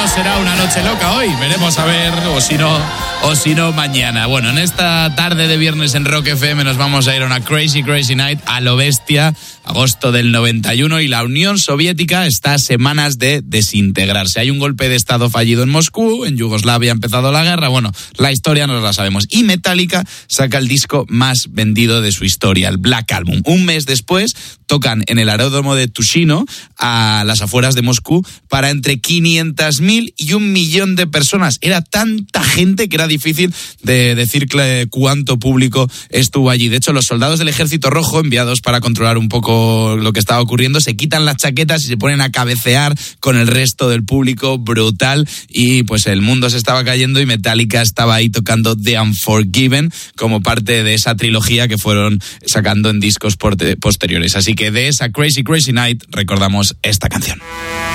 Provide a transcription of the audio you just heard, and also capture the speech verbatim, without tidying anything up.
no será una noche loca hoy. Veremos a ver, o si no, o si no mañana. Bueno, en esta tarde de viernes en Rock F M nos vamos a ir a una crazy, crazy night a lo bestia, agosto del noventa y uno, y la Unión Soviética está a semanas de desintegrarse. Hay un golpe de estado fallido en Moscú, en Yugoslavia ha empezado la guerra, bueno, la historia nos la sabemos. Y Metallica saca el disco más vendido de su historia, el Black Album. Un mes después tocan en el aeródromo de Tushino, a las afueras de Moscú, para entre quinientas mil y un millón de personas. Era tanta gente que era difícil de decir cuánto público estuvo allí. De hecho, los soldados del Ejército Rojo, enviados para controlar un poco lo que estaba ocurriendo, se quitan las chaquetas y se ponen a cabecear con el resto del público. Brutal. Y pues el mundo se estaba cayendo y Metallica estaba ahí tocando The Unforgiven como parte de esa trilogía que fueron sacando en discos posteriores. Así que de esa Crazy Crazy Night recordamos esta canción.